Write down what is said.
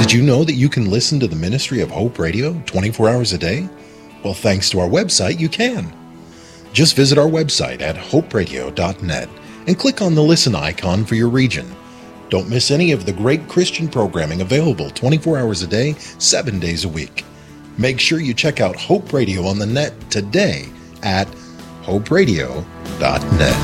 Did you know that you can listen to the Ministry of Hope Radio 24 hours a day? Well, thanks to our website, you can. Just visit our website at hoperadio.net and click on the listen icon for your region. Don't miss any of the great Christian programming available 24 hours a day, 7 days a week. Make sure you check out Hope Radio on the net today at hoperadio.net.